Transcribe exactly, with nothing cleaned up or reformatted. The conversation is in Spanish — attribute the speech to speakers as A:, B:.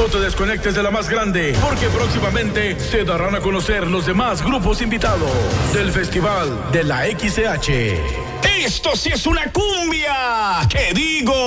A: No te desconectes de la más grande, porque próximamente se darán a conocer los demás grupos invitados del Festival de la X C H.
B: ¡Esto sí es una cumbia! ¿Qué digo?